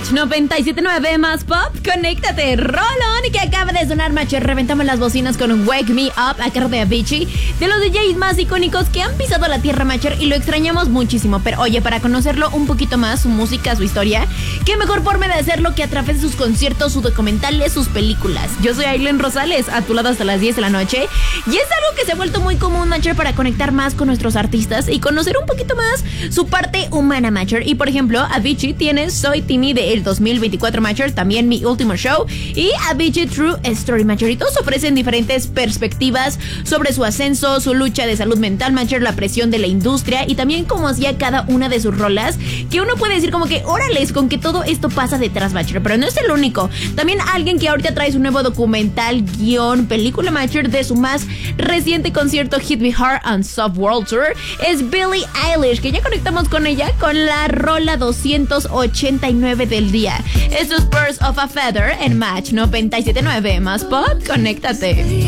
Match 97.9 más pop, conéctate, rolón que acaba de sonar, Match. Reventamos las bocinas con un Wake Me Up a cargo de Avicii, de los DJs más icónicos que han pisado la tierra, Match, y lo extrañamos muchísimo. Pero oye, para conocerlo un poquito más, su música, su historia, qué mejor forma de hacerlo que a través de sus conciertos, sus documentales, sus películas. Yo soy Aileen Rosales, a tu lado hasta las 10 de la noche, y es algo que se ha vuelto muy común, Match, para conectar más con nuestros artistas y conocer un poquito más su parte humana, Match. Y por ejemplo, Avicii tiene Soy Timmy del 2024, Match, también Mi Último Show, y Avicii True Story, Match. Y todos ofrecen diferentes perspectivas sobre su ascenso, su lucha de salud mental, Match, la presión de la industria y también cómo hacía cada una de sus rolas, que uno puede decir como que órales con que todo esto pasa detrás, Match. Pero no es el único. También alguien que ahorita trae su nuevo documental, guión, película, Match, de su más reciente concierto Hit Me Hard and Soft World Tour es Billie Eilish, que ya conectamos con ella con la rola 289 del día. Esto es Birds of a Feather en Match 97.9 más pop, conéctate.